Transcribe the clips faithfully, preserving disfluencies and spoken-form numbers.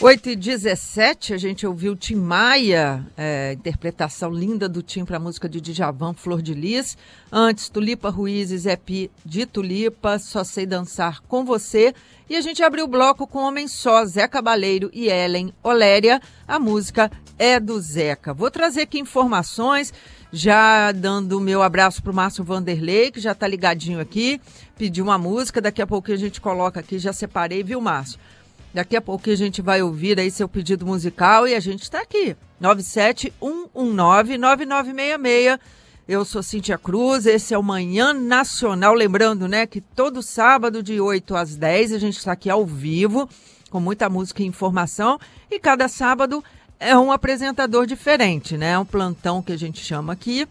oito e dezessete, a gente ouviu Tim Maia, é, interpretação linda do Tim para a música de Djavan, Flor de Lis. Antes, Tulipa Ruiz e Zé Pi de Tulipa, Só Sei Dançar Com Você. E a gente abriu o bloco com Homem Só, Zé Cabaleiro e Ellen Oléria. A música é do Zeca. Vou trazer aqui informações, já dando o meu abraço para o Márcio Vanderlei, que já está ligadinho aqui. Pediu uma música, daqui a pouco a gente coloca aqui, já separei, viu, Márcio? Daqui a pouco a gente vai ouvir aí seu pedido musical e a gente está aqui. nove sete um um nove nove nove seis seis. Eu sou Cíntia Cruz, esse é o Manhã Nacional. Lembrando, né, que todo sábado de oito às dez a gente está aqui ao vivo, com muita música e informação. E cada sábado é um apresentador diferente, né? É um plantão que a gente chama aqui.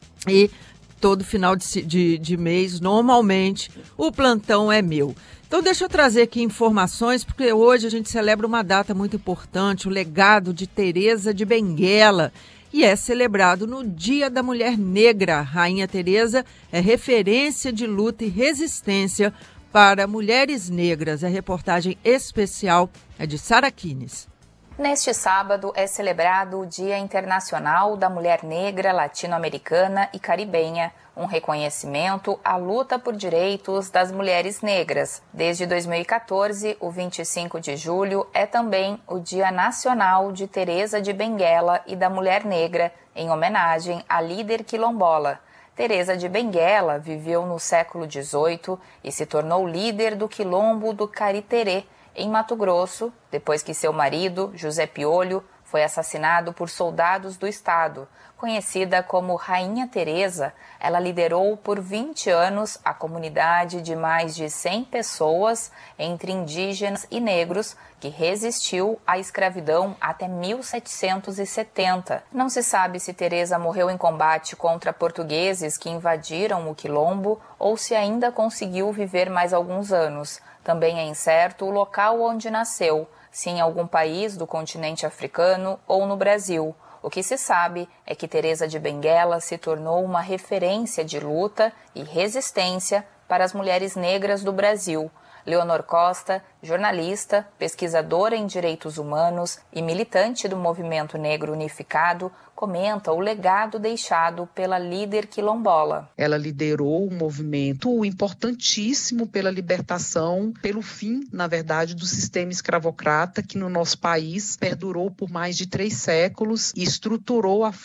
E todo final de, de, de mês, normalmente, o plantão é meu. Então deixa eu trazer aqui informações, porque hoje a gente celebra uma data muito importante, o legado de Teresa de Benguela, e é celebrado no Dia da Mulher Negra. Rainha Teresa é referência de luta e resistência para mulheres negras. A reportagem especial é de Sara Quines. Neste sábado é celebrado o Dia Internacional da Mulher Negra, Latino-Americana e Caribenha, um reconhecimento à luta por direitos das mulheres negras. Desde dois mil e quatorze, o vinte e cinco de julho é também o Dia Nacional de Teresa de Benguela e da Mulher Negra, em homenagem à líder quilombola. Teresa de Benguela viveu no século dezoito e se tornou líder do quilombo do Cariterê, em Mato Grosso, depois que seu marido, José Piolho, foi assassinado por soldados do Estado. Conhecida como Rainha Teresa, ela liderou por vinte anos a comunidade de mais de cem pessoas, entre indígenas e negros, que resistiu à escravidão até mil setecentos e setenta. Não se sabe se Teresa morreu em combate contra portugueses que invadiram o quilombo ou se ainda conseguiu viver mais alguns anos. Também é incerto o local onde nasceu, se em algum país do continente africano ou no Brasil. O que se sabe é que Teresa de Benguela se tornou uma referência de luta e resistência para as mulheres negras do Brasil. Leonor Costa, jornalista, pesquisadora em direitos humanos e militante do Movimento Negro Unificado, comenta o legado deixado pela líder quilombola. Ela liderou um movimento importantíssimo pela libertação, pelo fim, na verdade, do sistema escravocrata que no nosso país perdurou por mais de três séculos e estruturou a